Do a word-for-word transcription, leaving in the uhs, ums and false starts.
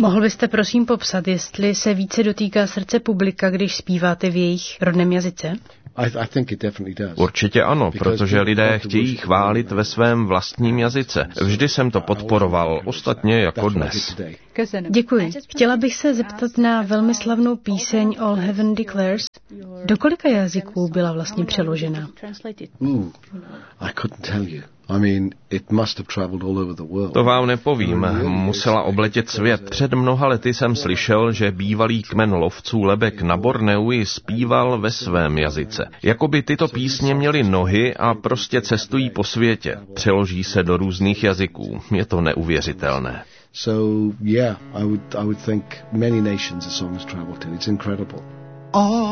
Mohl byste prosím popsat, jestli se více dotýká srdce publika, když zpíváte v jejich rodném jazyce? Určitě ano, protože lidé chtějí chválit ve svém vlastním jazyce. Vždy jsem to podporoval, ostatně jako dnes. Děkuji. Chtěla bych se zeptat na velmi slavnou píseň All Heaven Declares. Do kolika jazyků byla vlastně přeložena? To vám nepovím, musela obletět svět. Před mnoha lety jsem slyšel, že bývalý kmen lovců lebek na Borneu ji zpíval ve svém jazyce. Jakoby tyto písně měly nohy a prostě cestují po světě. Přeloží se do různých jazyků. Je to neuvěřitelné. So yeah, I would I would think many nations the song has traveled in. It's incredible.